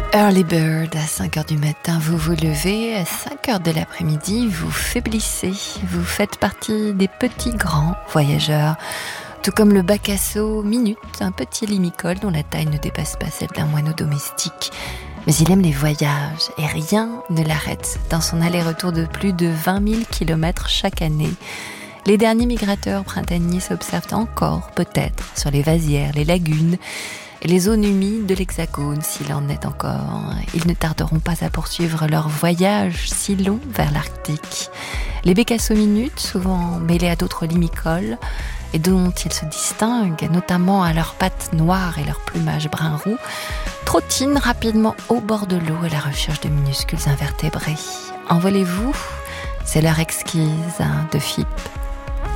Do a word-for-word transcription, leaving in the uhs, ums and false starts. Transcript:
Early bird, à cinq heures du matin, vous vous levez, à cinq heures de l'après-midi, vous faiblissez. Vous faites partie des petits grands voyageurs. Tout comme le bacasso Minute, un petit limicole dont la taille ne dépasse pas celle d'un moineau domestique. Mais il aime les voyages et rien ne l'arrête dans son aller-retour de plus de vingt mille kilomètres chaque année. Les derniers migrateurs printaniers s'observent encore, peut-être, sur les vasières, les lagunes et les zones humides de l'Hexagone, s'il en est encore. Ils ne tarderont pas à poursuivre leur voyage si long vers l'Arctique. Les bécassos minutes, souvent mêlés à d'autres limicoles, et dont ils se distinguent, notamment à leurs pattes noires et leur plumage brun-roux, trottinent rapidement au bord de l'eau à la recherche de minuscules invertébrés. Envolez-vous, c'est l'heure exquise de F I P.